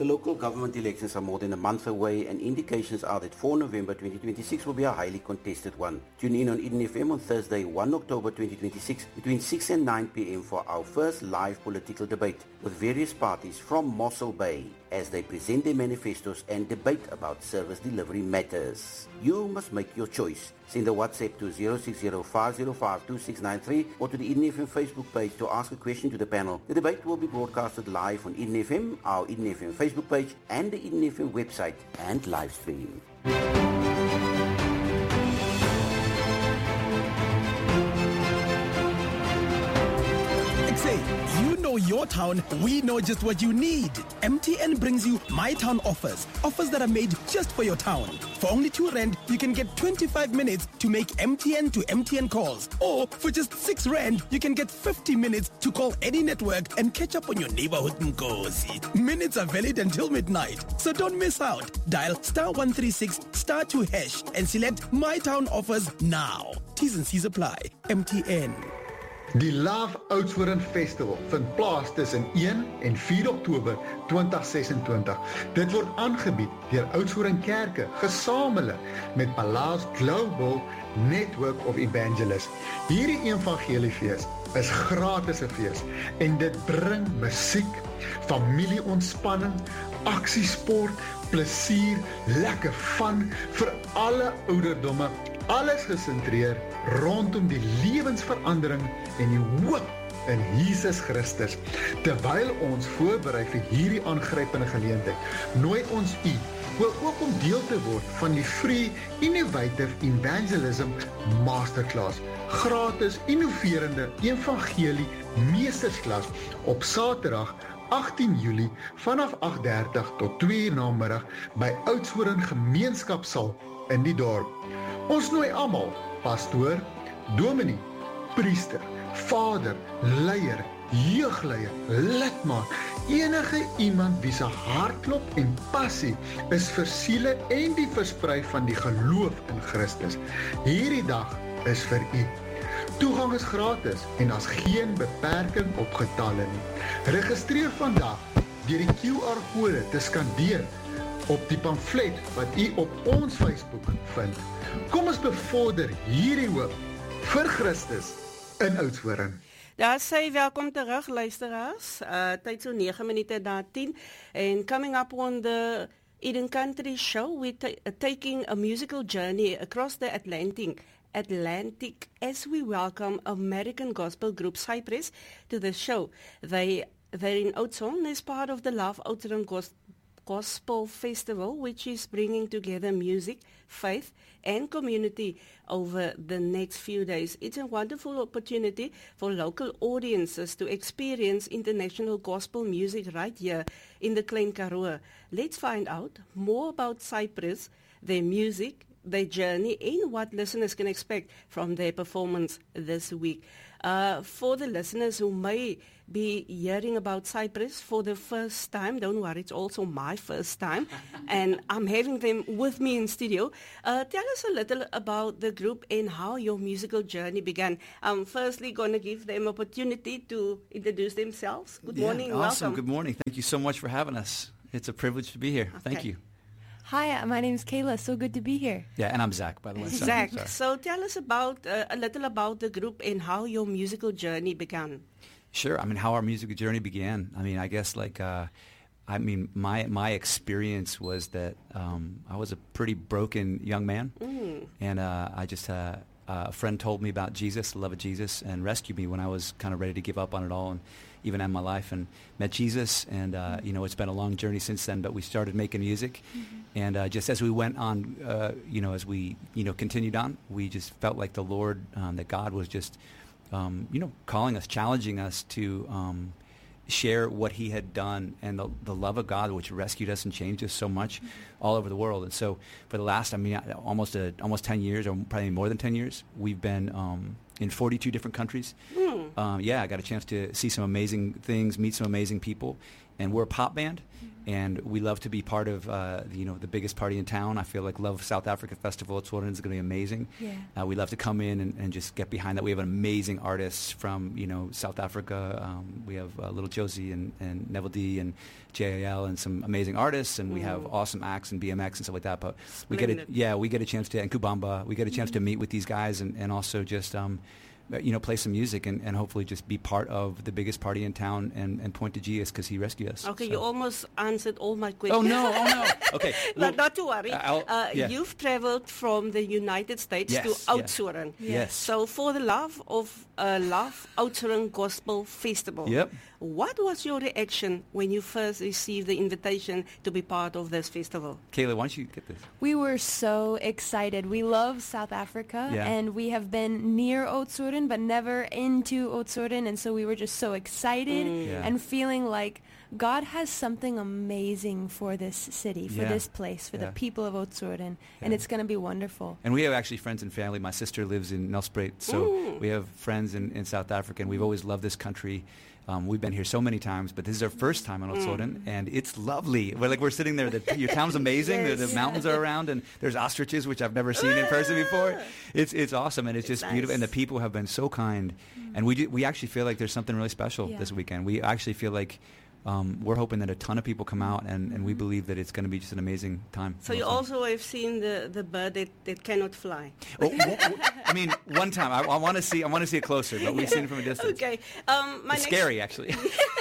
The local government elections are more than a month away, and indications are that 4 November 2026 will be a highly contested one. Tune in on Eden FM on Thursday, 1 October 2026 between 6 and 9 p.m. for our first live political debate with various parties from Mossel Bay as they present their manifestos and debate about service delivery matters. You must make your choice. Send a WhatsApp to 060-505-2693 or to the Eden FM Facebook page to ask a question to the panel. The debate will be broadcasted live on Eden FM, our Eden FM Facebook page, and the Eden FM website and live stream. You know your town, we know just what you need. MTN brings you My Town offers. Offers that are made just for your town. For only R2, you can get 25 minutes to make MTN to MTN calls. Or for just R6, you can get 50 minutes to call any network and catch up on your neighborhood Nkosi. Minutes are valid until midnight, so don't miss out. Dial *136 *2# and select My Town offers now. T's and C's apply. MTN. Die Love Oudtshoorn Festival vind plaas tussen 1 en 4 Oktober 2026. Dit word aangebied deur Oudtshoorn Kerke, gesamentlik met Palace Global Network of Evangelists. Hierdie evangeliefees is gratis 'n fees en dit bring musiek, familieontspanning, aksiesport, plesier, lekker fun vir alle ouderdomme. Alles gesentreer rondom die lewensverandering en die hoop in Jesus Christus. Terwyl ons voorberei vir hierdie aangrypende geleentheid, nooi ons u ook om deel te word van die Free Innovative Evangelism Masterclass, gratis innoverende evangelie meestersklas op Saterdag 18 Julie vanaf 8:30 tot 2 uur namiddag by Oudtshoorn Gemeenskapsaal in die dorp. Ons nooi almal, pastoor, dominee, priester, vader, leier, jeugleier, lidmaat, enige iemand wie se hartklop en passie is vir siele en die versprei van die geloof in Christus. Hierdie dag is vir u. Toegang is gratis en daar's geen beperking op getalle nie. Registreer vandag deur die QR-kode te skandeer op die pamflet wat u op ons Facebook vind. Kom ons bevorder hierdie hoop vir Christus in Oudtshoorn. Daar sê welkom terug luisteraars. Tyd so 9 minute na 10 and coming up on the Eden Country show we're taking a musical journey across the Atlantic as we welcome American gospel group Cypress to the show. They're in Oudtshoorn as part of the Love Oudtshoorn Gospel Festival, which is bringing together music, faith, and community over the next few days. It's a wonderful opportunity for local audiences to experience international gospel music right here in the Klein Karoo. Let's find out more about Cypress, their music, their journey, and what listeners can expect from their performance this week. For the listeners who may be hearing about Cypress for the first time, don't worry, it's also my first time, and I'm having them with me in studio. Tell us a little about the group and how your musical journey began. I'm firstly going to give them opportunity to introduce themselves. Good morning, awesome. welcome. Good morning. Thank you so much for having us. It's a privilege to be here. Okay. Thank you. Hi, my name is Kayla. So good to be here. Yeah, and I'm Zach, by the way. Zach, Sorry. so tell us about a little about the group and how your musical journey began. Sure. I mean, how our musical journey began. I mean, I guess my experience was that I was a pretty broken young man, and I just a friend told me about Jesus, the love of Jesus, and rescued me when I was kind of ready to give up on it all and even end my life, and met Jesus. And it's been a long journey since then. But we started making music, and just as we went on, as we continued on, we just felt like the Lord, that God was just calling us, challenging us to share what he had done and the love of God, which rescued us and changed us so much all over the world. And so for the last, almost 10 years, or probably more than 10 years, we've been in 42 different countries. I got a chance to see some amazing things, meet some amazing people, and we're a pop band. And we love to be part of, the biggest party in town. I feel like Love South Africa Festival at Oudtshoorn is going to be amazing. Yeah. We love to come in and just get behind that. We have amazing artists from, South Africa. We have Little Josie and Neville D and JAL and some amazing artists. And we have awesome acts and BMX and stuff like that. But we get a chance to, and Kubamba, we get a chance to meet with these guys and also just, play some music and hopefully just be part of the biggest party in town and point to Jesus because he rescued us. Okay, so. You almost answered all my questions. Oh, no. Okay. Well, not to worry. Yeah. You've traveled from the United States to Oudtshoorn. Yes. So for the Love Oudtshoorn Gospel Festival, yep. What was your reaction when you first received the invitation to be part of this festival? Kayla, why don't you get this? We were so excited. We love South Africa, and we have been near Oudtshoorn, but never into Oudtshoorn, and so we were just so excited and feeling like God has something amazing for this city, for this place, for the people of Oudtshoorn, and it's going to be wonderful. And we have actually friends and family. My sister lives in Nelspruit, so we have friends in South Africa, and we've always loved this country. We've been here so many times, but this is our first time in Oudtshoorn, and it's lovely. We're sitting there. Your town's amazing. The mountains are around, and there's ostriches, which I've never seen in person before. It's awesome, and it's just beautiful. And the people have been so kind, and we actually feel like there's something really special this weekend. We actually feel like we're hoping that a ton of people come out, and we believe that it's going to be just an amazing time. So you also have seen the bird that cannot fly. One time. I want to see it closer, but we've seen it from a distance. Okay. It's scary, actually.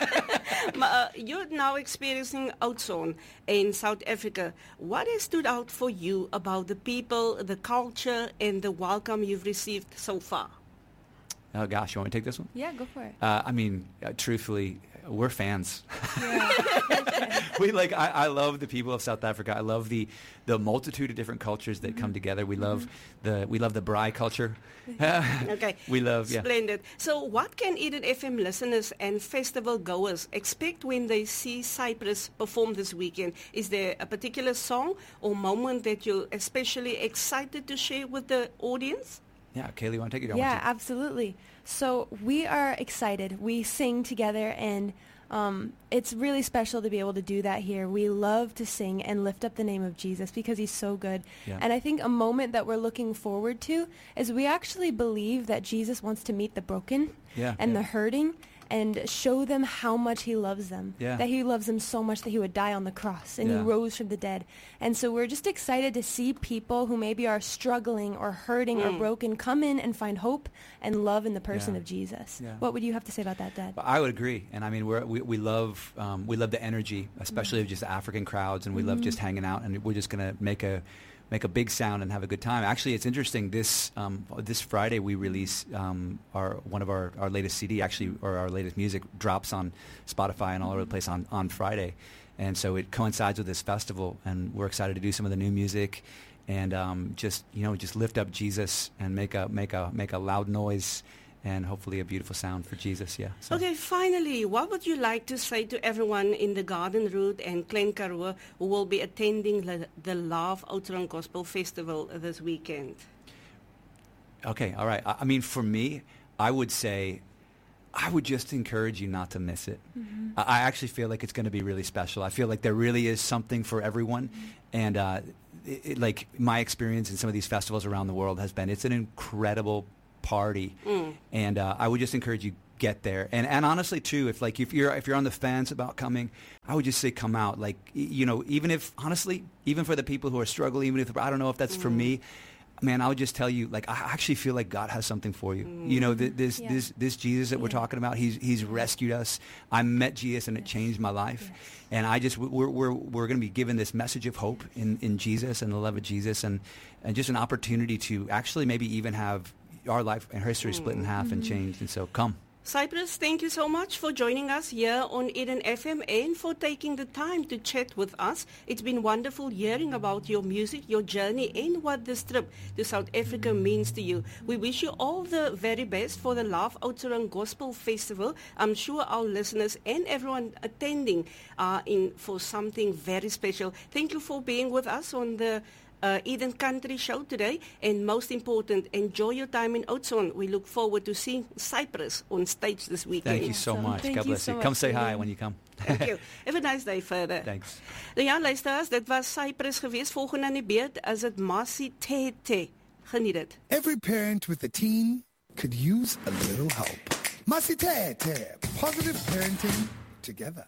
You're now experiencing Oudtshoorn in South Africa. What has stood out for you about the people, the culture, and the welcome you've received so far? Oh, gosh. You want me to take this one? Yeah, go for it. Truthfully, we're fans. Yeah. I love the people of South Africa. I love the multitude of different cultures that come together. We love the braai culture. Okay. We love Splendid. So what can Eden FM listeners and festival goers expect when they see Cyprus perform this weekend? Is there a particular song or moment that you're especially excited to share with the audience? Yeah, Kaylee, you want to take it? Yeah, absolutely. So we are excited. We sing together, and it's really special to be able to do that here. We love to sing and lift up the name of Jesus because he's so good. Yeah. And I think a moment that we're looking forward to is we actually believe that Jesus wants to meet the broken and the hurting and show them how much he loves them, that he loves them so much that he would die on the cross and he rose from the dead. And so we're just excited to see people who maybe are struggling or hurting or broken come in and find hope and love in the person of Jesus. Yeah. What would you have to say about that, Dad? I would agree. And I mean, we love the energy, especially of just African crowds, and we love just hanging out, and we're just going to make a big sound and have a good time. Actually, it's interesting. This Friday we release one of our latest CD, or our latest music drops on Spotify and all over the place on Friday, and so it coincides with this festival. And we're excited to do some of the new music, and just lift up Jesus and make a loud noise. And hopefully a beautiful sound for Jesus, So. Okay, finally, what would you like to say to everyone in the Garden Route and Klein Karoo who will be attending the Love Oudtshoorn Gospel Festival this weekend? Okay, all right. I mean, for me, I would say I would just encourage you not to miss it. Mm-hmm. I actually feel like it's going to be really special. I feel like there really is something for everyone. And like my experience in some of these festivals around the world has been, it's an incredible party, and I would just encourage you get there. And honestly too, if you're on the fence about coming, I would just say come out. Like, even for the people who are struggling, even if I don't know if that's for me, man, I would just tell you, like, I actually feel like God has something for you. This Jesus that we're talking about, he's rescued us. I met Jesus and it changed my life. Yes. And we're going to be given this message of hope in Jesus and the love of Jesus, and just an opportunity to actually maybe even have our life and history split in half and changed. And so come. Cyprus, thank you so much for joining us here on Eden FM and for taking the time to chat with us. It's been wonderful hearing about your music, your journey, and what this trip to South Africa means to you. We wish you all the very best for the Love Oudtshoorn Gospel Festival. I'm sure our listeners and everyone attending are in for something very special. Thank you for being with us on the Eden Country Show today, and most important, enjoy your time in Oudtshoorn. We look forward to seeing Cyprus on stage this weekend. Thank you so much. God bless you. Come say hi when you come. Thank you. Have a nice day further. Thanks. Ja, luisteraars, dit was Cyprus geweest. Volgende aan die beurt is dit Masitete. Geniet dit. Every parent with a teen could use a little help. Masitete, positive parenting together.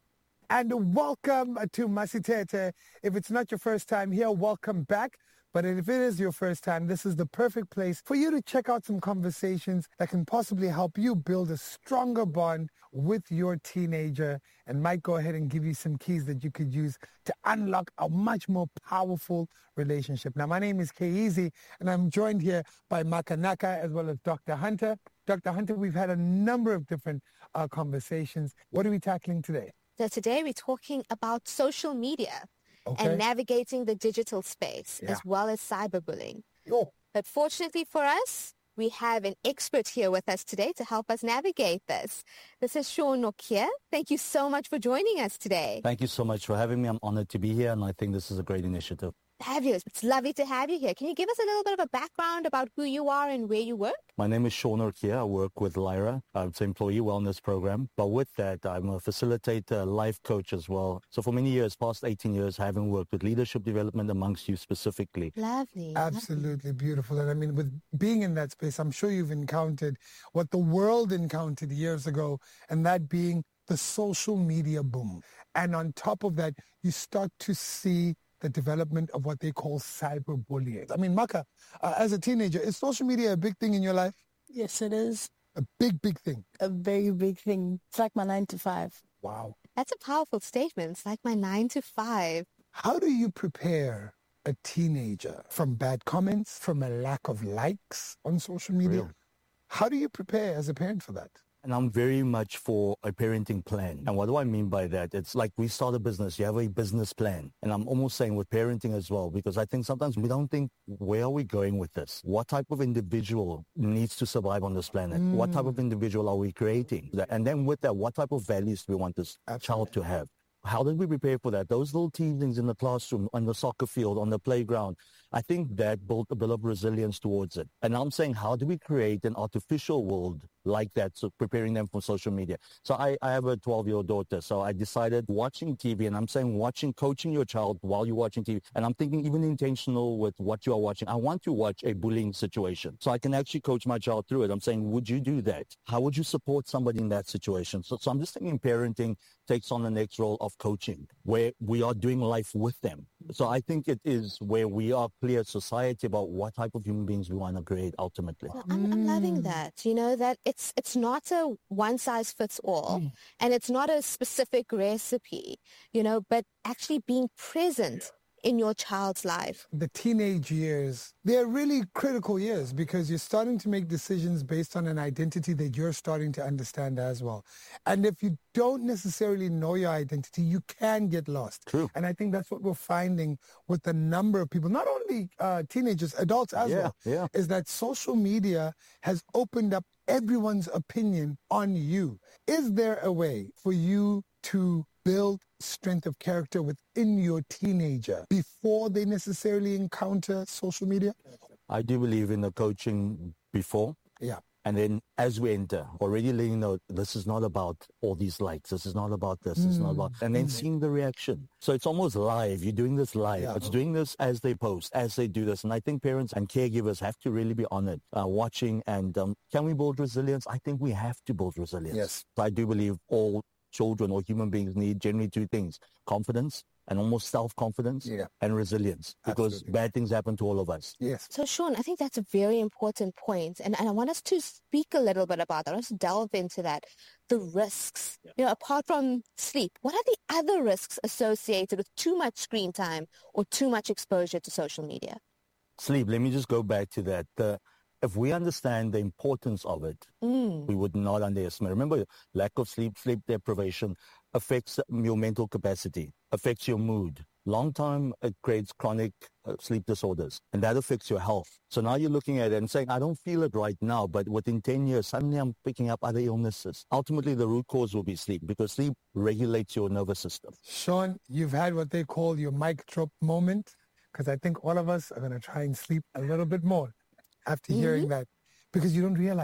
And welcome to Masitete. If it's not your first time here, welcome back. But if it is your first time, this is the perfect place for you to check out some conversations that can possibly help you build a stronger bond with your teenager, and might go ahead and give you some keys that you could use to unlock a much more powerful relationship. Now, my name is K-Easy, and I'm joined here by Makanaka as well as Dr. Hunter. Dr. Hunter, we've had a number of different conversations. What are we tackling today? So today we're talking about social media. Okay. And navigating the digital space as well as cyberbullying. Oh. But fortunately for us, we have an expert here with us today to help us navigate this. This is Sean Nokia. Thank you so much for joining us today. Thank you so much for having me. I'm honored to be here, and I think this is a great initiative. Fabulous. It's lovely to have you here. Can you give us a little bit of a background about who you are and where you work? My name is Sean Orkia. I work with Lyra. It's an employee wellness program. But with that, I'm a facilitator, life coach as well. So for many years, past 18 years, having worked with leadership development amongst you specifically. Lovely. Absolutely beautiful. And I mean, with being in that space, I'm sure you've encountered what the world encountered years ago, and that being the social media boom. And on top of that, you start to see the development of what they call cyberbullying. I mean, Maka, as a teenager, is social media a big thing in your life? Yes, it is. A big, big thing. A very big thing. It's like my 9 to 5. Wow. That's a powerful statement. It's like my 9 to 5. How do you prepare a teenager from bad comments, from a lack of likes on social media? Real. How do you prepare as a parent for that? And I'm very much for a parenting plan. And what do I mean by that? It's like we start a business, you have a business plan. And I'm almost saying with parenting as well, because I think sometimes we don't think, where are we going with this? What type of individual needs to survive on this planet? What type of individual are we creating? And then with that, what type of values do we want this child to have? How did we prepare for that? Those little teasings in the classroom, on the soccer field, on the playground, I think that built a bit of resilience towards it. And I'm saying, how do we create an artificial world like that, so preparing them for social media? So I have a 12-year-old daughter, so I decided watching TV, and I'm saying coaching your child while you're watching TV. And I'm thinking even intentional with what you are watching. I want to watch a bullying situation, so I can actually coach my child through it. I'm saying, would you do that? How would you support somebody in that situation? So I'm just thinking parenting takes on the next role of coaching, where we are doing life with them. So I think it is where we are clear as society about what type of human beings we want to create ultimately. Well, I'm loving that. You know, that it's not a one size fits all, and it's not a specific recipe, you know, but actually being present in your child's life. The teenage years, they're really critical years because you're starting to make decisions based on an identity that you're starting to understand as well. And if you don't necessarily know your identity, you can get lost. True. And I think that's what we're finding with a number of people, not only teenagers, adults as well, is that social media has opened up everyone's opinion on you. Is there a way for you to build strength of character within your teenager before they necessarily encounter social media? I do believe in the coaching before. Yeah. And then as we enter, already letting know this is not about all these likes. This is not about this. It's not about, and then seeing the reaction. So it's almost live. You're doing this live. Yeah. It's doing this as they post, as they do this. And I think parents and caregivers have to really be honored watching. And can we build resilience? I think we have to build resilience. Yes. I do believe all children or human beings need generally two things: confidence and almost self-confidence and resilience, because Absolutely. bad things happen to all of us. Yes. So, Sean, I think that's a very important point. And I want us to speak a little bit about that. I want us to delve into that. The risks, you know, apart from sleep, what are the other risks associated with too much screen time or too much exposure to social media? Sleep, let me just go back to that. If we understand the importance of it, we would not underestimate. Remember, lack of sleep, sleep deprivation affects your mental capacity, affects your mood. Long time, it creates chronic sleep disorders, and that affects your health. So now you're looking at it and saying, I don't feel it right now, but within 10 years, suddenly I'm picking up other illnesses. Ultimately, the root cause will be sleep, because sleep regulates your nervous system. Sean, you've had what they call your mic drop moment, because I think all of us are going to try and sleep a little bit more after hearing that, because you don't realize it.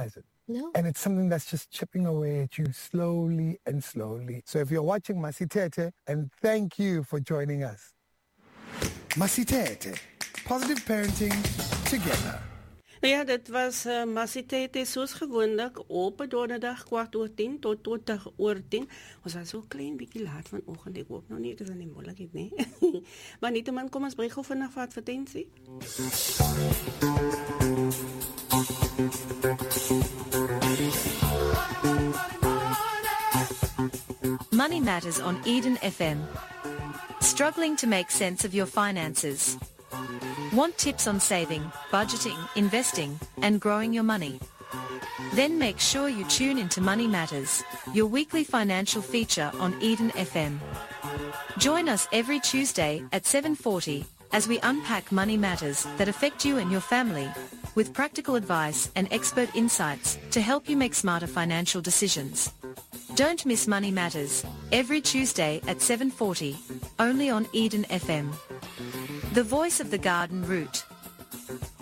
No. And it's something that's just chipping away at you slowly and slowly. So if you're watching Masitete, and thank you for joining us. Masitete, positive parenting together. Ja, dit was Masitete soos gewoonlik op 'n donderdag 10:15 tot 20:10. Ons was so klein bietjie laat vanoggend. Ek hoop nou nie dit is aan die moeilikheid nie. Maar nietemin kom ons breek gou vinnig vir advertensie. Money Matters on Eden FM. Struggling to make sense of your finances? Want tips on saving, budgeting, investing, and growing your money? Then make sure you tune into Money Matters, your weekly financial feature on Eden FM. Join us every Tuesday at 7:40 as we unpack money matters that affect you and your family, with practical advice and expert insights to help you make smarter financial decisions. Don't miss Money Matters, every Tuesday at 7:40, only on Eden FM. The voice of the garden route.